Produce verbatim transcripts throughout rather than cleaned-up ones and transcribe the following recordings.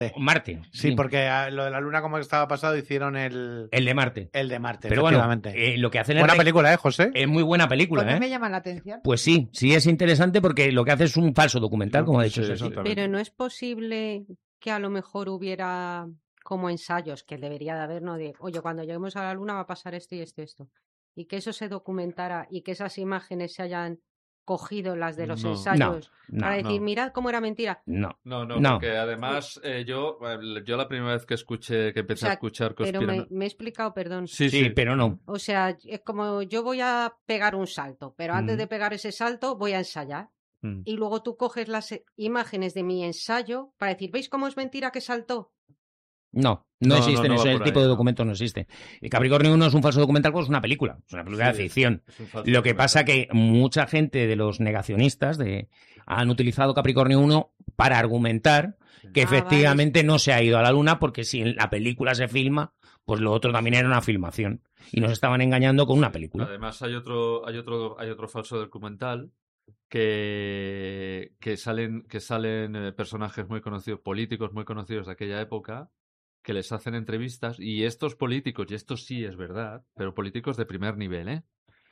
Marte. Sí, sí, porque lo de la Luna, como estaba pasado, hicieron el... El de Marte. El de Marte, pero bueno, eh, lo que hacen buena es... película, ¿eh, José? Es muy buena película, pues no ¿eh? me llama la atención. Pues sí, sí es interesante porque lo que hace es un falso documental, como ha dicho sí, Sergi. Pero no es posible que a lo mejor hubiera como ensayos, que debería de haber, ¿no? De, oye, cuando lleguemos a la Luna va a pasar esto y esto y esto. Y que eso se documentara y que esas imágenes se hayan cogido las de los No. ensayos No, no, para decir, no. mirad cómo era mentira. No. No, no, No. porque además eh, yo, yo la primera vez que escuché, que empecé O sea, a escuchar Pero conspirano... me, me he explicado, perdón. Sí, Sí, sí, pero no. O sea, es como yo voy a pegar un salto, pero antes Mm. de pegar ese salto voy a ensayar. Mm. Y luego tú coges las eh, imágenes de mi ensayo para decir, ¿veis cómo es mentira que saltó? No, no, No, existen, no, no va ese por tipo ahí, de no. documentos no existe. El Capricornio uno es un falso documental, pues es una película, es una película Sí, de ficción. es un falso Lo que documental. pasa que mucha gente de los negacionistas de, han utilizado Capricornio uno para argumentar que Ah, efectivamente no se ha ido a la Luna porque si en la película se filma, pues lo otro también era una filmación. Y nos estaban engañando con una película. Además hay otro, hay otro, hay otro falso documental que, que salen, que salen eh, personajes muy conocidos, políticos muy conocidos de aquella época, que les hacen entrevistas, y estos políticos, y esto sí es verdad, pero políticos de primer nivel, ¿eh?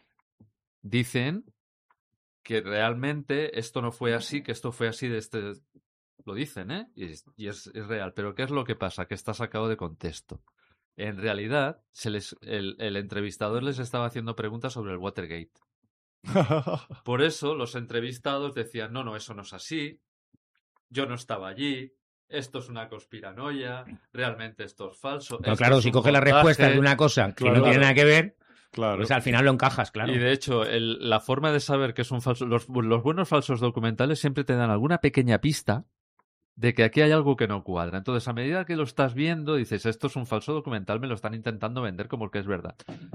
Dicen que realmente esto no fue así, que esto fue así de este... Lo dicen, ¿eh? Y, es, y es, es real. Pero ¿qué es lo que pasa? Que está sacado de contexto. En realidad, se les, el, el entrevistador les estaba haciendo preguntas sobre el Watergate. Por eso los entrevistados decían, no, no, eso no es así, yo no estaba allí, esto es una conspiranoia, realmente esto es falso. Pero esto claro, es si un coges la montaje". respuesta de una cosa que Claro. no tiene nada que ver, Claro. pues al final lo encajas, claro. Y de hecho, el- la forma de saber que es un falso... Los, los buenos falsos documentales siempre te dan alguna pequeña pista de que aquí hay algo que no cuadra. Entonces, a medida que lo estás viendo, dices, esto es un falso documental, me lo están intentando vender como que es verdad.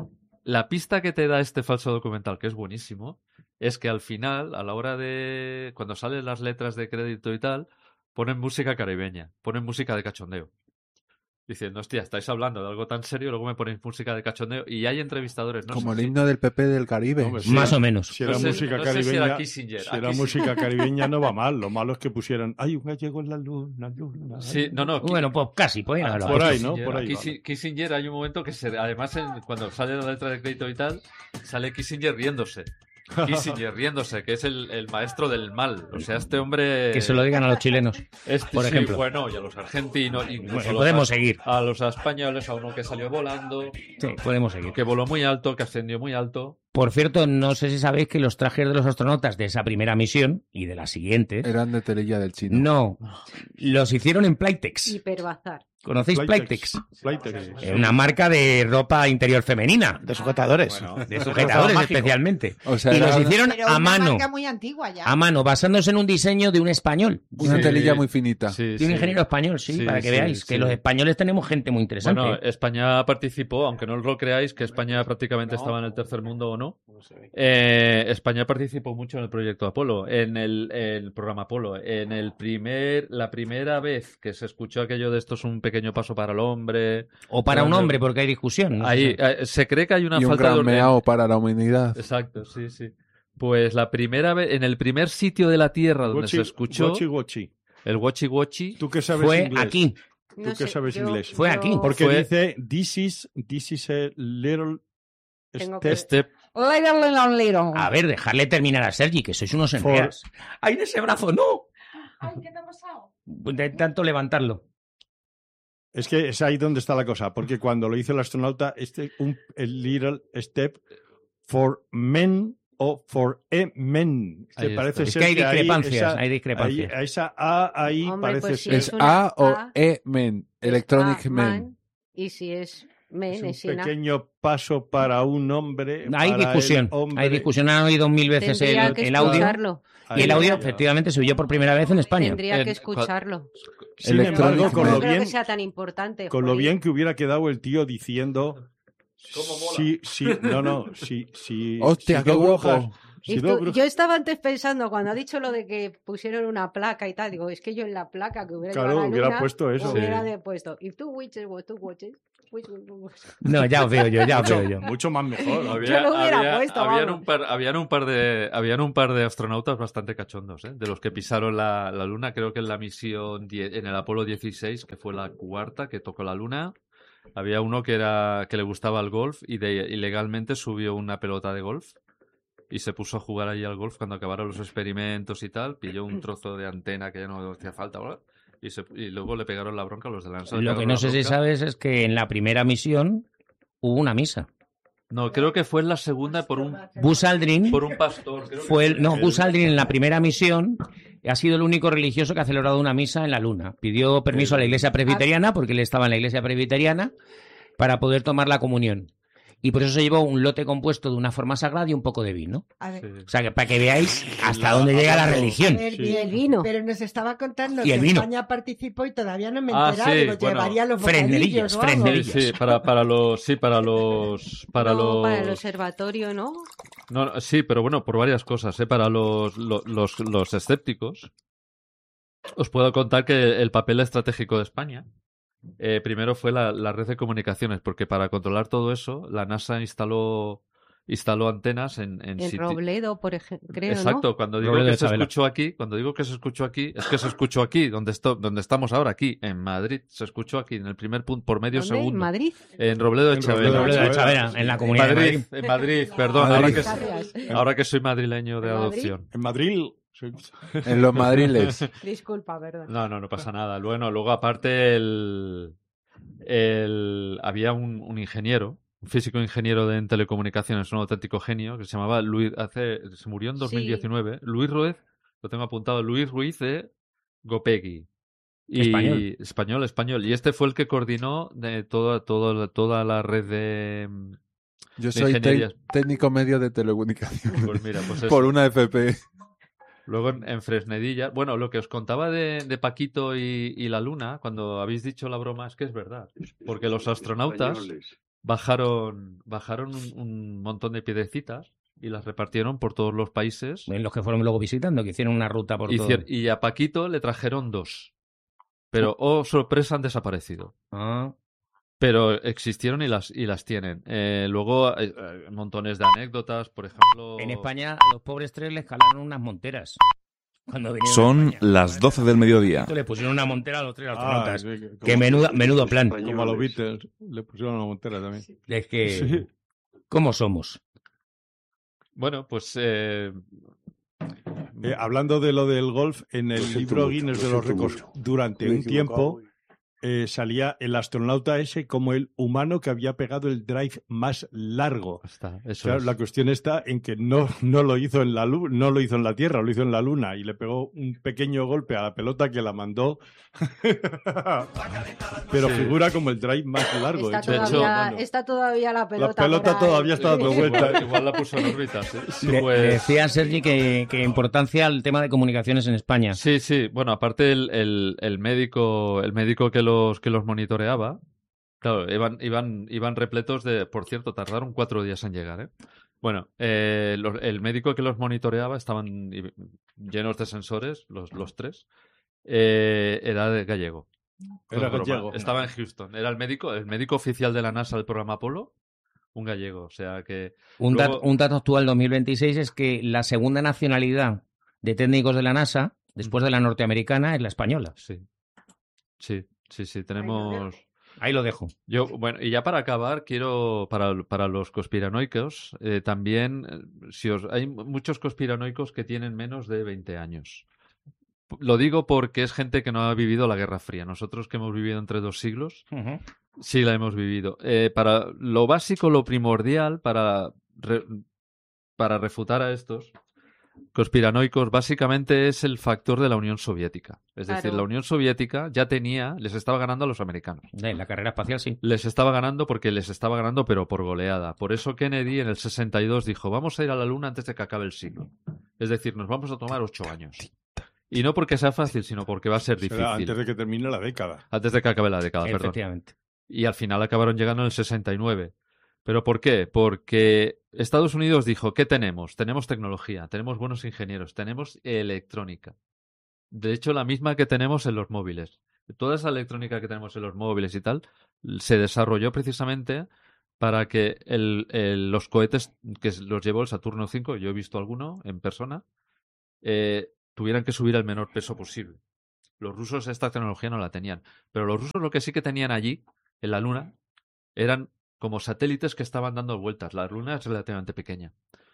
La pista que te da este falso documental, que es buenísimo, es que al final, a la hora de... cuando salen las letras de crédito y tal, ponen música caribeña, ponen música de cachondeo. Diciendo, hostia, estáis hablando de algo tan serio, luego me ponéis música de cachondeo. Y hay entrevistadores, no Como sé el si- himno del P P del Caribe. Hombre, Más era- o menos. Si era No sé- música no sé si caribeña, era Kissinger. si A era Kissinger. música caribeña no va mal. Lo malo es que pusieran, hay un gallego en la luna, luna. Sí, no, no. Bueno, pues casi, podían haberlo por hecho. ahí, ¿no? Kissinger, Por ahí, Kissi- vale. Kissinger hay un momento que se, además en- cuando sale la letra de crédito y tal, sale Kissinger riéndose. Kissinger riéndose, que es el, el maestro del mal. O sea, este hombre... Que se lo digan a los chilenos. Este, por sí, ejemplo. bueno, y a los argentinos, incluso Bueno, a los podemos a- seguir. A los españoles, a uno que salió volando, Sí, podemos seguir. que voló muy alto, que ascendió muy alto. Por cierto, no sé si sabéis que los trajes de los astronautas de esa primera misión y de las siguientes, Eran de telilla del chino. no, los hicieron en Playtex. Hiperbazar. ¿Conocéis Playtex? Playtex. Es una marca de ropa interior femenina, De sujetadores. de sujetadores mágico. especialmente. O sea, Y los era hicieron Pero a una mano, marca muy antigua ya. a mano, basándose en un diseño de un español. una Sí. telilla muy finita. Sí, De un sí. ingeniero español, sí, Sí, para que sí, veáis sí. que los españoles tenemos gente muy interesante. Bueno, España participó, aunque no lo creáis, que España prácticamente estaba en el tercer mundo o no. Eh, España participó mucho en el proyecto Apolo, en el, el programa Apolo. En el primer, la primera vez que se escuchó aquello de esto es un pequeño paso para el hombre. o para un donde- hombre, porque hay discusión. ¿no? Ahí eh, se cree que hay una Y un falta de gran orden. meao para la humanidad. Exacto, sí, sí. Pues la primera vez, en el primer sitio de la Tierra donde Guachi, se escuchó guachi, guachi. el Wochi Wochi, ¿Tú qué sabes Fue inglés? aquí. ¿Tú qué sabes inglés? Fue aquí. Porque Fue- dice, this is, this is a little Tengo step que- este Little, little, little. A ver, dejarle terminar a Sergi, que sois unos For- enreas. ¡Ay, de ese brazo, no! Ay, ¿qué te ha pasado? De tanto levantarlo. Es que es ahí donde está la cosa, porque cuando lo hizo el astronauta, este un el little step for men o for a men. Que Ahí está. parece Es ser que hay ahí discrepancias, esa- hay discrepancias. ahí- esa A ahí Hombre, parece pues sí, ser. ¿Es es una A o A. E men? Es Electronic A, men. Y si es men, Es es un sin A. pequeño paso para un hombre. Hay para el discusión, hombre. hay discusión. Han oído mil veces Tendría el, que el audio. escucharlo. Y el Ahí audio, está. efectivamente, se oyó por primera vez en España. Tendría En- que escucharlo. Sin Electronic embargo, con Men. lo No creo bien, que sea tan importante. con lo joder. bien que hubiera quedado el tío diciendo. ¿Cómo mola? Sí, sí, no, no, sí, sí. Hostia, si qué dos guapo. brujas- Si Y no, tú- bro- yo estaba antes pensando, cuando ha dicho lo de que pusieron una placa y tal, digo, es que yo en la placa que hubiera Claro, llevado a la hubiera luna, puesto eso. hubiera Sí. de puesto, if two witches were two watches, which one was-" No, ya os veo yo, ya os mucho, veo yo. mucho más mejor. Había, lo hubiera había- puesto, habían, vamos. un par, habían, un par de, habían un par de astronautas bastante cachondos, ¿eh? De los que pisaron la, la Luna. Creo que en la misión die- en el Apolo dieciséis, que fue la cuarta que tocó la Luna, había uno que era que le gustaba el golf y de, ilegalmente subió una pelota de golf y se puso a jugar allí al golf cuando acabaron los experimentos y tal. Pilló un trozo de antena que ya no hacía falta, ¿verdad? Y, se- y luego le pegaron la bronca a los de la NASA. le Lo que pegaron no la sé si bronca. sabes es que en la primera misión hubo una misa. No, creo que fue en la segunda por un, Buzz Aldrin por un pastor. creo que fue el, no, el- Buzz Aldrin en la primera misión ha sido el único religioso que ha celebrado una misa en la Luna. Pidió permiso a la iglesia presbiteriana porque él estaba en la iglesia presbiteriana para poder tomar la comunión. Y por eso se llevó un lote compuesto de una forma sagrada y un poco de vino. A ver, Sí. O sea, que para que veáis hasta La- dónde llega la hablando- religión. ver Sí. Y el bien, vino. pero nos estaba contando Y que el vino. España participó y todavía no me he Ah, enterado. sí, Digo, bueno, llevaría los fresnerillas, bocadillos o algo. fresnerillas. Sí, sí, para, para los, sí, para los, para No, los, para el observatorio, ¿no? no, no, sí, pero bueno, por varias cosas, ¿eh? Para los, lo- los, los escépticos, os puedo contar que el papel estratégico de España, eh, primero fue la, la red de comunicaciones, porque para controlar todo eso, la NASA instaló, instaló antenas en, en En siti- Robledo, por ejemplo, creo, Exacto, ¿no? cuando digo Robledo que de se Chabela. escuchó aquí, cuando digo que se escuchó aquí, es que se escuchó aquí, donde, esto, donde estamos ahora, aquí, en Madrid, se escuchó aquí, en el primer punto, por medio ¿Dónde? ¿En segundo. Madrid? En Robledo de En Chabela. Robledo de Chabela. Chabela, en la En comunidad de Madrid, Madrid. en Madrid, perdón, Madrid. ahora que, Gracias. ahora que soy madrileño de ¿En Madrid? adopción. En Madrid. sí. En los madriles. Disculpa, verdad. No, no, no pasa nada. Bueno, luego aparte el, el había un, un ingeniero, un físico ingeniero de en telecomunicaciones, un auténtico genio, que se llamaba Luis, hace, se murió en dos mil diecinueve, Luis Ruiz, lo tengo apuntado, Luis Ruiz de Gopegui. Y, Español. Español, español. Y este fue el que coordinó de toda, toda, toda la red de... Yo De soy tec- ingenierías. técnico medio de telecomunicaciones. Pues mira, pues eso. Por una F P. Luego en, en Fresnedilla, bueno, lo que os contaba de, de Paquito y, y la Luna, cuando habéis dicho la broma, es que es verdad. Porque los astronautas bajaron, bajaron un, un montón de piedrecitas y las repartieron por todos los países. En los que fueron luego visitando, que hicieron una ruta por todo. Hicier- y a Paquito le trajeron dos. Pero, oh, sorpresa, han desaparecido. Ah, Pero existieron y las, y las tienen. Eh, luego, eh, eh, montones de anécdotas, por ejemplo... en España a los pobres tres les calaron unas monteras. Cuando vinieron a Son España. las doce del mediodía. Esto le pusieron una montera a los tres astronautas. Ah, sí, que- que como- menuda, menudo plan. Como a los Beatles. Le pusieron una montera también. Es que, Sí. ¿cómo somos? Bueno, pues... eh, Eh, hablando de lo del golf, en el Lo siento libro mucho, Guinness lo de los siento récords, mucho. durante Me he un tiempo, equivocado. eh, salía el astronauta ese como el humano que había pegado el drive más largo. está, eso Claro, es. la cuestión está en que no, no lo hizo en la lu- no lo hizo en la Tierra, lo hizo en la Luna y le pegó un pequeño golpe a la pelota que la mandó. Pero Sí. figura como el drive más largo. Está hecho de por hecho, un todavía, humano. está todavía la pelota. pelota por ahí. todavía está dando vueltas. Igual, igual la puso en órbita, sí. Sí. De- Pues- Decía Sergi que, que importancia al tema de comunicaciones en España. Sí, sí. Bueno, aparte el, el, el médico, el médico que los que los monitoreaba, claro, iban, iban, iban repletos de, por cierto, tardaron cuatro días en llegar, ¿eh? Bueno, eh, los- el médico que los monitoreaba estaban i- llenos de sensores, los, los tres. Eh, era de gallego. No Era es broma. gallego. Estaba en Houston. Era el médico, el médico oficial de la NASA del programa Apolo, un gallego. O sea que Un, Luego- dat- un dato actual dos mil veintiséis es que la segunda nacionalidad de técnicos de la NASA, después de la norteamericana, es la española. sí, sí, sí, sí. Tenemos. Ahí lo dejo. Yo, bueno, y ya para acabar, quiero, para, para los conspiranoicos, eh, también, eh, si os, hay muchos conspiranoicos que tienen menos de veinte años. Lo digo porque es gente que no ha vivido la Guerra Fría. Nosotros que hemos vivido entre dos siglos, Ujú. sí la hemos vivido. Eh, para lo básico, lo primordial para, re- para refutar a estos conspiranoicos, básicamente es el factor de la Unión Soviética. Es decir, Claro. la Unión Soviética ya tenía, les estaba ganando a los americanos. En la carrera espacial, sí. Les estaba ganando porque les estaba ganando, pero por goleada. Por eso Kennedy en el sesenta y dos dijo, vamos a ir a la Luna antes de que acabe el siglo. Es decir, nos vamos a tomar ocho años. Y no porque sea fácil, sino porque va a ser difícil. Será antes de que termine la década. Antes de que acabe la década, perdón. Efectivamente. Y al final acabaron llegando en el sesenta y nueve. ¿Pero por qué? Porque Estados Unidos dijo, ¿qué tenemos? Tenemos tecnología, tenemos buenos ingenieros, tenemos electrónica. De hecho, la misma que tenemos en los móviles. Toda esa electrónica que tenemos en los móviles y tal se desarrolló precisamente para que el, el, los cohetes que los llevó el Saturno cinco, yo he visto alguno en persona, eh, tuvieran que subir el menor peso posible. Los rusos esta tecnología no la tenían. Pero los rusos lo que sí que tenían allí, en la Luna, eran como satélites que estaban dando vueltas. La Luna es relativamente pequeña.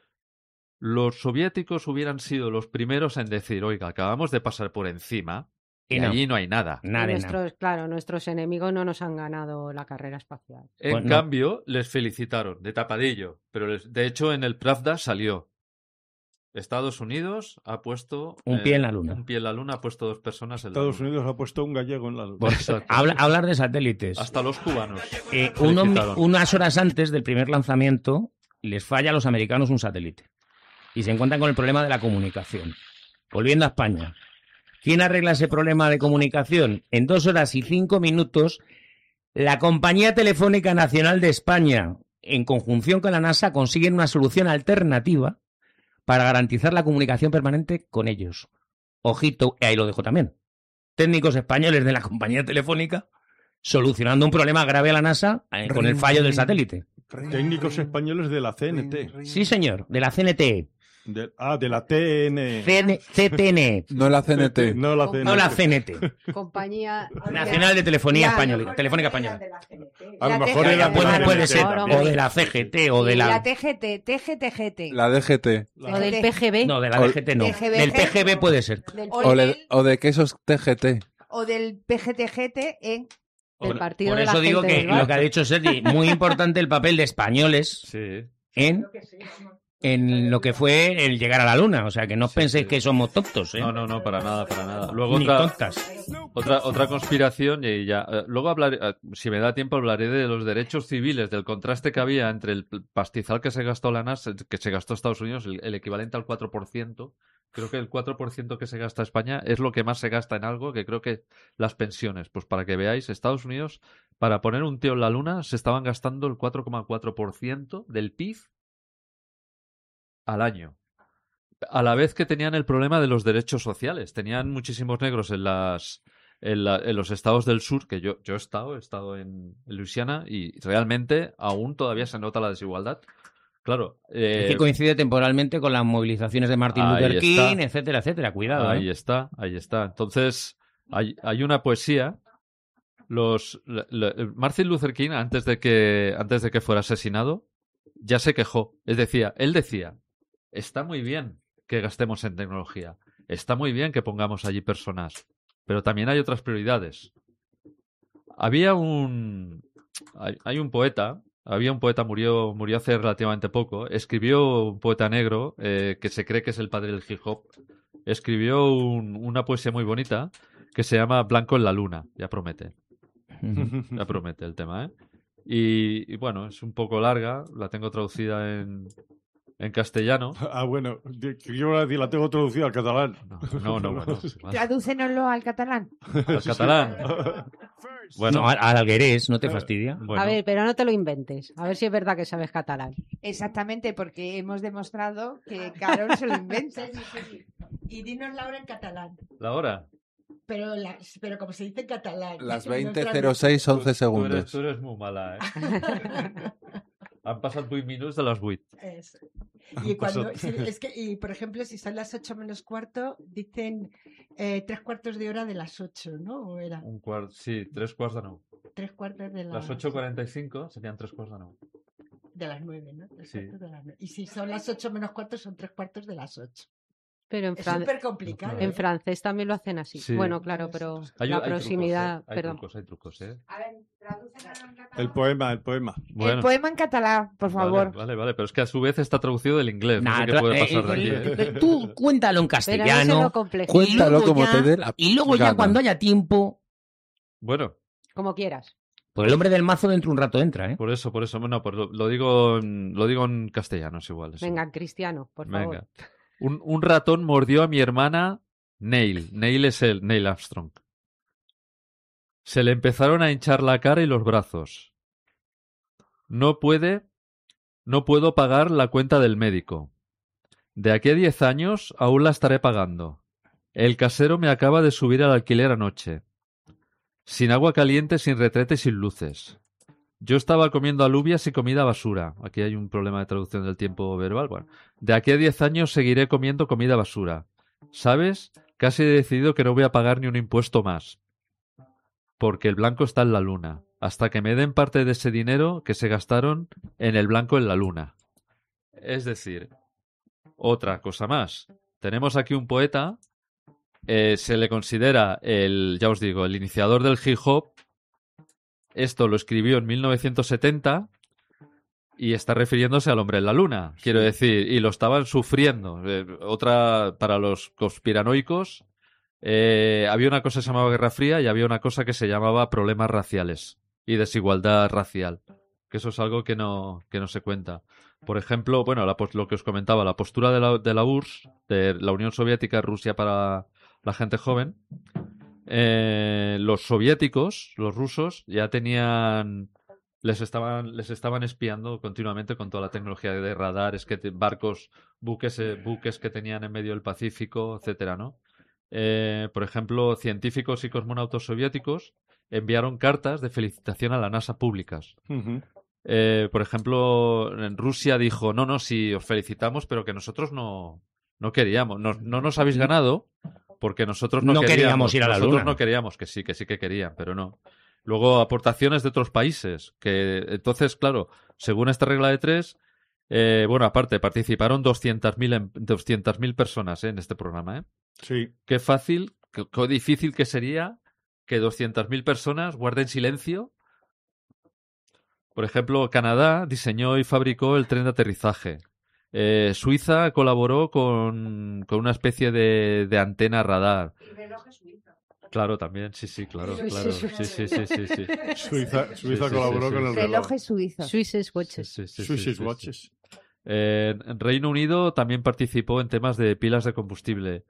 Los soviéticos hubieran sido los primeros en decir, oiga, acabamos de pasar por encima y, y no. allí no hay nada. Nada, nuestros, nada. Claro, nuestros enemigos no nos han ganado la carrera espacial. En Pues no. cambio, les felicitaron, de tapadillo. Pero les, de hecho en el Pravda salió. Estados Unidos ha puesto... Un eh, pie en la Luna. Un pie en la Luna, ha puesto dos personas en Estados la Luna. Unidos ha puesto un gallego en la luna. Pues, habla, hablar de satélites. Hasta los cubanos. Eh, uno, felicitaron. unas horas antes del primer lanzamiento, les falla a los americanos un satélite. Y se encuentran con el problema de la comunicación. Volviendo a España. ¿Quién arregla ese problema de comunicación? En dos horas y cinco minutos, la Compañía Telefónica Nacional de España, en conjunción con la NASA, consiguen una solución alternativa para garantizar la comunicación permanente con ellos. Ojito, y ahí lo dejo también. Técnicos españoles de la compañía telefónica solucionando un problema grave a la NASA eh, con el fallo del satélite. Técnicos españoles de la C N T. Sí, señor, de la C N T. De, ah, de la T N. C N C T N. No la C N T. No la C N T. No la C N T. Compañía Nacional de Telefonía Ya, Española. Telefónica Española. A lo La mejor T G T. era Puede, puede ser. Ahora, O de la C G T o de La la... T G T, T G T G T. La D G T. o del P G B. No, de la D G T no. T G B. Del P G B puede ser. Del, O, O, le- del, o de quesos T G T. o del P G T G T en... del partido Por de la eso digo gente que del bar. lo que ha dicho Sergi, muy importante el papel de españoles Sí. en, en lo que fue el llegar a la Luna. O sea, que no os Sí, penséis sí. que somos tontos, ¿eh? No, no, no, para nada, para nada. Luego Ni otra, tontas. otra, otra conspiración y ya. eh, luego hablaré, eh, si me da tiempo, hablaré de los derechos civiles, del contraste que había entre el pastizal que se gastó la NASA, que se gastó Estados Unidos, el, el equivalente al cuatro por ciento. Creo que el cuatro por ciento que se gasta España es lo que más se gasta en algo, que creo que las pensiones. Pues para que veáis, Estados Unidos, para poner un tío en la Luna, se estaban gastando el cuatro coma cuatro por ciento del P I B al año. A la vez que tenían el problema de los derechos sociales. Tenían muchísimos negros en las en, la- en los estados del sur, que yo, yo he estado, he estado en, en Luisiana, y realmente aún todavía se nota la desigualdad. Claro. eh, Es que coincide temporalmente con las movilizaciones de Martin ahí Luther King, está. etcétera, etcétera. Cuidado, Ahí ¿eh? está, ahí está. Entonces, hay, hay una poesía. Los la- la- Martin Luther King, antes de que antes de que fuera asesinado, ya se quejó. Es decir, él decía, está muy bien que gastemos en tecnología, está muy bien que pongamos allí personas, pero también hay otras prioridades. Había un hay, hay un poeta, había un poeta murió murió hace relativamente poco, escribió un poeta negro eh, que se cree que es el padre del hip hop. Escribió un- una poesía muy bonita que se llama Blanco en la Luna. Ya promete, ya promete el tema, ¿eh? Y, y bueno, es un poco larga, la tengo traducida en, en castellano. Ah, bueno, de- que yo iba a decir, la tengo traducida al catalán. No, no, no, bueno. Tradúcenoslo al catalán. Al catalán. Bueno, No, al, al alguerés, ¿no te fastidia? bueno. A ver, pero no te lo inventes. A ver si es verdad que sabes catalán. Exactamente, porque hemos demostrado que Carol se lo inventa. Y dinos la hora en catalán. La hora. Pero, la- pero como se dice en catalán. Las no veinte tradu- cero seis once Tú eres, segundos. tú eres muy mala, ¿eh? Han pasado vuit minutos de las vuit. Es- Y cuando, Pasó. sí, es que, y por ejemplo, si son las ocho menos cuarto, dicen eh, tres cuartos de hora de las ocho, ¿no? O era Un cuarto, sí, tres cuartos de nou. tres cuartos de las, Las ocho cuarenta y cinco serían tres cuartos de nou. de las nueve, ¿no? Tres Sí. cuartos de las nueve. Y si son las ocho menos cuarto, son tres cuartos de las ocho. Pero en, Es fran- súper complicado. en ¿eh? francés también lo hacen así. Sí. Bueno, claro, pero Hay, la hay proximidad, trucos, ¿eh? Hay perdón. trucos, hay trucos, ¿eh? A ver, tradúcenoslo en catalán. El poema, el poema. Bueno, El poema en catalán, por vale, favor. Vale, vale, pero es que a su vez está traducido del inglés. No Nah, sé qué tra- puede eh, pasar de eh, aquí, ¿eh? eh, Tú cuéntalo en Pero no se castellano. lo complejo. Cu- Cuéntalo luego como ya- te dé la Y luego ya gana. cuando haya tiempo, Bueno, Como quieras. pues el hombre del mazo dentro de un rato entra, ¿eh? por eso, por eso. No, pues lo, lo digo en, lo digo en castellano, es igual. eso. Venga, Cristiano, por favor. Venga. Un, un ratón mordió a mi hermana Neil. Neil es el Neil Armstrong. Se le empezaron a hinchar la cara y los brazos. No puede no puedo pagar la cuenta del médico. De aquí a diez años aún la estaré pagando. El casero me acaba de subir al alquiler anoche. Sin agua caliente, sin retrete y sin luces. Yo estaba comiendo alubias y comida basura. Aquí hay un problema de traducción del tiempo verbal. Bueno, de aquí a diez años seguiré comiendo comida basura. ¿Sabes? Casi he decidido que no voy a pagar ni un impuesto más. Porque el blanco está en la luna. Hasta que me den parte de ese dinero que se gastaron en el blanco en la luna. Es decir, otra cosa más. Tenemos aquí un poeta, eh, se le considera el, ya os digo, el iniciador del hip hop. Esto lo escribió en mil novecientos setenta y está refiriéndose al hombre en la luna, quiero decir, y lo estaban sufriendo. Eh, otra, para los conspiranoicos, eh, había una cosa que se llamaba Guerra Fría y había una cosa que se llamaba problemas raciales y desigualdad racial, que eso es algo que no, que no se cuenta. Por ejemplo, bueno, la, lo que os comentaba, la postura de la, de la U R S S, de la Unión Soviética, Rusia para la gente joven. Eh, los soviéticos, los rusos, ya tenían, les estaban, les estaban espiando continuamente con toda la tecnología de radares, que te, barcos, buques, eh, buques que tenían en medio del Pacífico, etcétera, ¿no? Eh, por ejemplo, científicos y cosmonautas soviéticos enviaron cartas de felicitación a la NASA públicas. Ujú. Eh, por ejemplo, en Rusia dijo, no, no, sí, os felicitamos, pero que nosotros no, no queríamos, no, no nos habéis ganado porque nosotros no, No queríamos, queríamos ir a la nosotros luna. no queríamos, que sí, que sí que querían, pero no. Luego aportaciones de otros países, que entonces, claro, según esta regla de tres, eh, bueno, aparte, participaron doscientas mil personas eh, en este programa, ¿eh? Sí. Qué fácil, qué, qué difícil que sería que doscientas mil personas guarden silencio. Por ejemplo, Canadá diseñó y fabricó el tren de aterrizaje. Eh, Suiza colaboró con, con una especie de, de antena radar. Y reloj suizo. Claro, también, sí, sí, claro, claro. Sí, sí, sí, sí, sí. Suiza, Suiza sí, colaboró sí, con sí. el reloj. Relojes suizos. Swiss Watches. Sí, sí, sí, Swiss sí, sí. Watches. Eh, Reino Unido también participó en temas de pilas de combustible.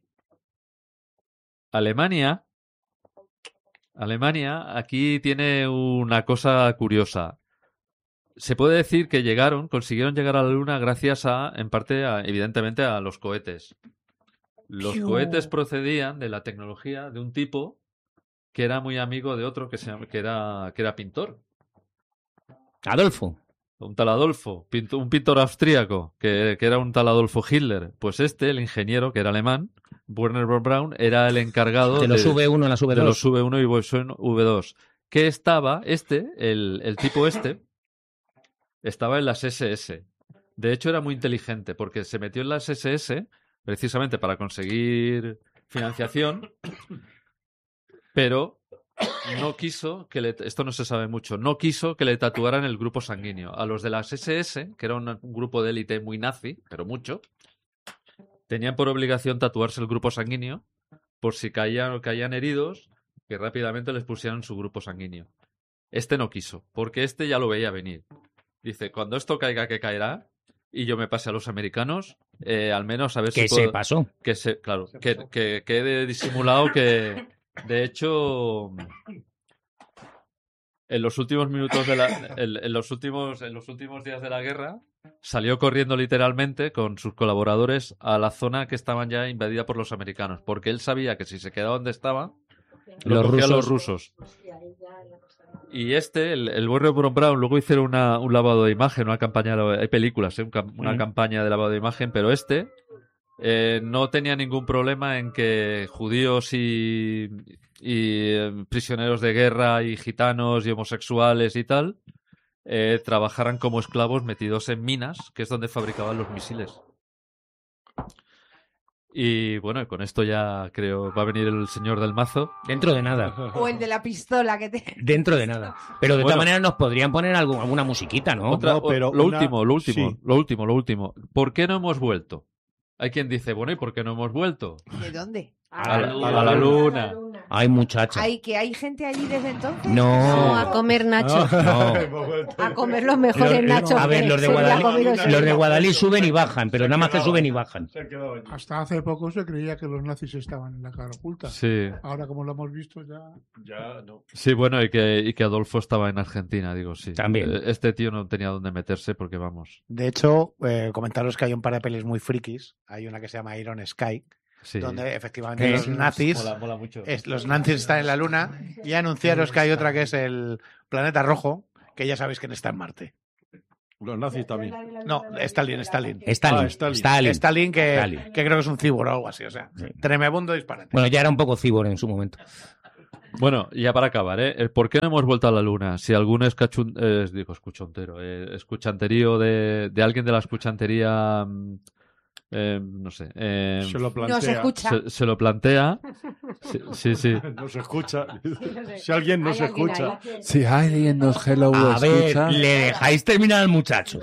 Alemania, Alemania, aquí tiene una cosa curiosa. Se puede decir que llegaron, consiguieron llegar a la Luna gracias a, en parte, a, evidentemente, a los cohetes. Los Piu. cohetes procedían de la tecnología de un tipo que era muy amigo de otro que, se, llama- que, era, que era pintor. Adolfo. Un tal Adolfo, pinto- un pintor austríaco, que, que era un tal Adolfo Hitler. Pues este, el ingeniero, que era alemán, Werner von Braun, era el encargado De los de, V uno a las V dos. de los V uno y V dos. Que estaba, este, el, el tipo este, estaba en las S S. De hecho, era muy inteligente, porque se metió en las S S precisamente para conseguir financiación, pero no quiso que le, esto no se sabe mucho, no quiso que le tatuaran el grupo sanguíneo. A los de las S S, que era un, un grupo de élite muy nazi, pero mucho, tenían por obligación tatuarse el grupo sanguíneo por si caían o caían heridos, que rápidamente les pusieran su grupo sanguíneo. Este no quiso, porque este ya lo veía venir. Dice, cuando esto caiga, que caerá, y yo me pase a los americanos, eh, al menos a ver Que si puedo... se pasó. Que se, claro, que, que quede disimulado que, de hecho, en los últimos minutos de la, en, en los últimos, en los últimos días de la guerra, salió corriendo literalmente con sus colaboradores a la zona que estaban ya invadida por los americanos, porque él sabía que si se quedaba donde estaba, lo Los cogían los rusos. rusos. Y este, el, el Werner von Braun, luego hicieron una, un lavado de imagen, una campaña, de- hay películas, ¿eh? Un cam- una Mm. campaña de lavado de imagen, pero este eh, no tenía ningún problema en que judíos y, y eh, prisioneros de guerra y gitanos y homosexuales y tal eh, trabajaran como esclavos metidos en minas, que es donde fabricaban los misiles. Y bueno, con esto ya creo va a venir el señor del mazo. Dentro de nada. O el de la pistola que te... Dentro de nada. Pero de Bueno. todas maneras nos podrían poner algún- alguna musiquita, ¿no? Otra- No, pero o- lo una- último, lo último, sí. lo último, lo último. ¿Por qué no hemos vuelto? Hay quien dice, bueno, ¿y por qué no hemos vuelto? ¿De dónde? A la, a la luna. Ay, muchacha. Hay que hay gente allí desde entonces. No, No. a comer nachos. No. A comer los mejores Los- nachos. a ver, que los de se había Guadalí, comido los de siempre. Guadalí suben y bajan, pero nada más que suben y bajan. Se ha quedado allí. Hasta hace poco se creía que los nazis estaban en la cara oculta. Sí, Ahora, como lo hemos visto, ya. Ya, no. sí, bueno, y que, y que Adolfo estaba en Argentina, digo, sí. También. Eh, Este tío no tenía dónde meterse porque, vamos, De hecho, eh, comentaros que hay un par de pelis muy frikis. Hay una que se llama Iron Sky, sí. donde efectivamente Eh, los nazis, Mola, mola mucho. es- los nazis están en la Luna, y anunciaros que hay otra que es el planeta rojo, que ya sabéis quién está en Marte. Los nazis también. No, Stalin, Stalin. Stalin. Ah, Stalin. Stalin. Stalin, que, Stalin. que creo que es un cibor o algo así, o sea, tremebundo disparate. Bueno, ya era un poco cibor en su momento. Bueno, ya para acabar, ¿eh? El ¿Por qué no hemos vuelto a la luna? Si algún escachun... eh, digo, escuchontero, eh, escuchanterío de, de alguien de la escuchantería, mm, eh, no sé, eh, Se lo plantea. No se escucha. se, se lo plantea. Sí, sí, sí. No se escucha. Si alguien no Hay se alguien escucha. ahí. Si alguien nos hello A ver, escucha. le dejáis terminar al muchacho.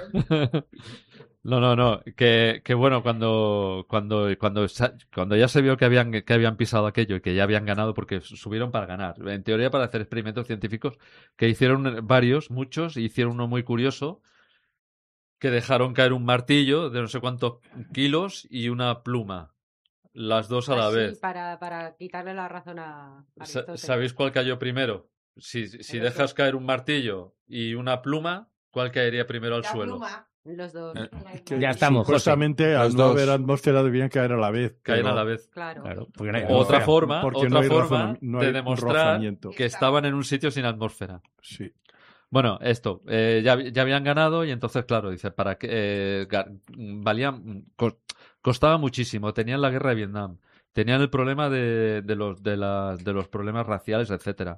No, no, no. Que, que bueno, cuando, cuando, cuando, sa- cuando ya se vio que habían, que habían pisado aquello y que ya habían ganado, porque subieron para ganar. En teoría, para hacer experimentos científicos, que hicieron varios, muchos, y hicieron uno muy curioso, que dejaron caer un martillo de no sé cuántos kilos y una pluma. Las dos a la Así, vez. Para, para quitarle la razón a Sa- Aristóteles. ¿Sabéis cuál cayó primero? Si, si El dejas otro. caer un martillo y una pluma, ¿cuál caería primero al La suelo? pluma. Los dos. Eh, Que Ya estamos, José. Supuestamente, al Los no dos. haber atmósfera, debían caer a la vez. Caen pero- a la vez. Claro. Claro, porque no hay Otra atmósfera. forma, porque otra no hay forma razonam- no de hay demostrar rozamiento. que estaban en un sitio sin atmósfera. Sí. Bueno, esto, eh, ya, ya habían ganado y entonces, claro, dice, para que eh, ga- valían, cos- costaba muchísimo, tenían la guerra de Vietnam, tenían el problema de, de los de, las, de los problemas raciales, etcétera.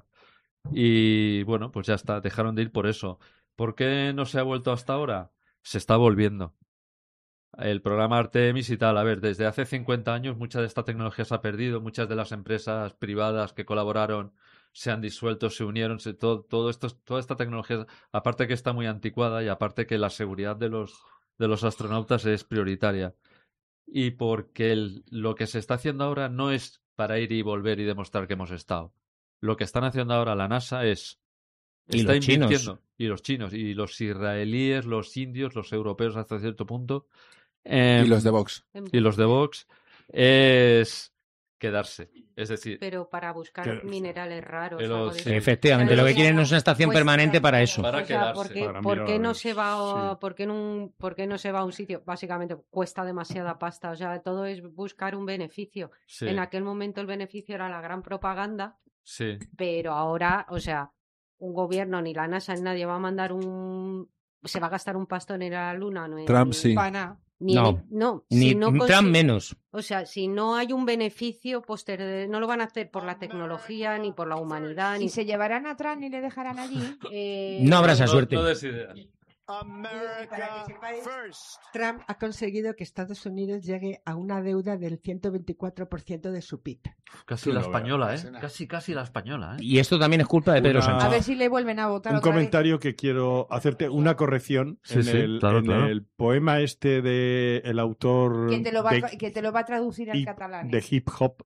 Y bueno, pues ya está, dejaron de ir por eso. ¿Por qué no se ha vuelto hasta ahora? Se está volviendo. El programa Artemis y tal, a ver, desde hace cincuenta años mucha de esta tecnología se ha perdido, muchas de las empresas privadas que colaboraron se han disuelto, se unieron, se- todo, todo esto, toda esta tecnología, aparte que está muy anticuada y aparte que la seguridad de los, de los astronautas es prioritaria. Y porque el- lo que se está haciendo ahora no es para ir y volver y demostrar que hemos estado. Lo que están haciendo ahora la NASA es Y está los chinos. invirtiendo- y los chinos y los israelíes, los indios, los europeos hasta cierto punto em, Y los de Vox. y los de Vox es quedarse. Es decir, Pero para buscar Que- minerales raros. Pero algo de sí. eso. Efectivamente, lo que quieren es una estación Pues, permanente para eso. para O sea, ¿por quedarse. qué, Para por mirar qué a no ver, se va a, sí. por qué no, por qué no se va a un sitio? Básicamente cuesta demasiada pasta. O sea, todo es buscar un beneficio. sí, En aquel momento el beneficio era la gran propaganda, sí, pero ahora, o sea, un gobierno, ni la NASA, ni nadie va a mandar un... Se va a gastar un pastón en ir a la luna. No, Trump sí. Pana. Ni No. en- no, Ni si no Trump consi- menos. O sea, si no hay un beneficio posterior, no lo van a hacer por la tecnología, ni por la humanidad, ni... ¿Y se llevarán atrás ni le dejarán allí? eh, No habrá esa no, suerte. no des ideas. Para que sepáis, Trump ha conseguido que Estados Unidos llegue a una deuda del ciento veinticuatro por ciento de su P I B. Casi Tú la lo española, veas, ¿eh? nada. Casi, casi la española, ¿eh? Y esto también es culpa de Pedro Una- Sánchez. A ver si le vuelven a votar Un otra vez. comentario que quiero hacerte, una corrección Sí, en, sí, el, claro, en claro. el poema este de el autor Que te lo va, de, a, que te lo va a traducir al hip, catalán. de hip hop,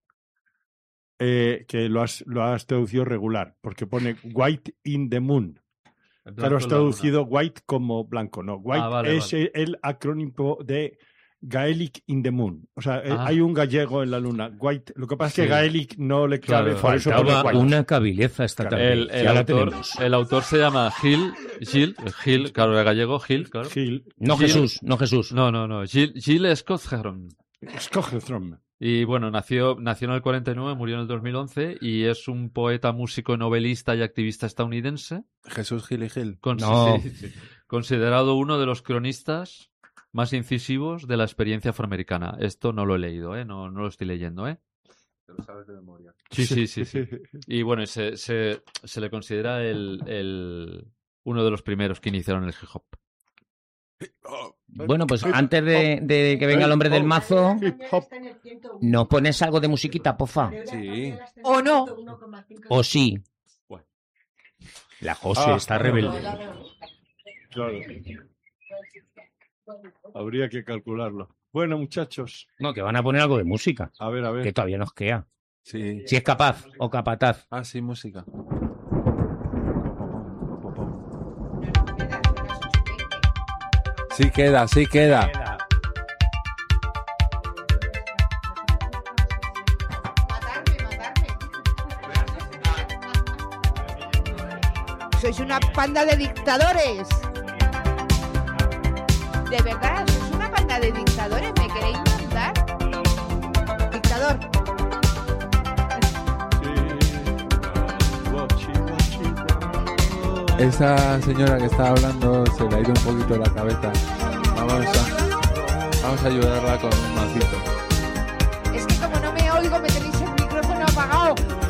eh, que lo has, lo has traducido regular, porque pone White in the Moon. En Claro, has blanco en la luna. traducido white como blanco, no. White Ah, vale, es el acrónimo de Gaelic in the Moon. O sea, eh, Ah. hay un gallego en la luna. White. Lo que pasa es que Sí. Gaelic no le cabe, Claro. por eso pone Faltaba white. una cabileza esta tarde. El, el Ya la autor, tenemos. el autor se llama Gil, Gil, Gil, claro, de gallego, Gil, claro. Gil. No Gil- Jesús, no Jesús. No, no, no, Gil, Gil Scothern. Scothern. Y bueno, nació, nació en el cuarenta y nueve, murió en el dos mil once y es un poeta, músico, novelista y activista estadounidense. Jesús Gil y Gil. Con- No. sí, sí. Considerado uno de los cronistas más incisivos de la experiencia afroamericana. Esto no lo he leído, ¿eh? No, no lo estoy leyendo, ¿eh? Te lo sabes de memoria. Sí, sí, sí, sí. Y bueno, se, se, se le considera el, el, uno de los primeros que iniciaron el hip hop. Bueno, pues antes de, de que venga el hombre del mazo, Hip hop. ¿nos pones algo de musiquita, pofa? Sí. O no. ¿O sí? Bueno. La José Ah, está rebelde. Claro. Habría que calcularlo. Bueno, muchachos, No, que van a poner algo de música, a ver, a ver. que todavía nos queda. Sí. Si es capaz o capataz. Ah, sí, música. Sí queda, sí queda. Sois una panda de dictadores. De verdad, sois una panda de dictadores. ¿Me queréis mandar? Dictador. Esa señora que estaba hablando se le ha ido un poquito la cabeza. Vamos a, vamos a ayudarla con un macito. Es que como no me oigo, me tenéis el micrófono apagado.